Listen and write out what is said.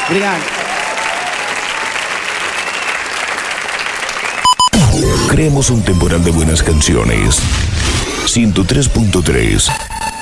Obrigado. Creemos un temporal de buenas canciones. 103.3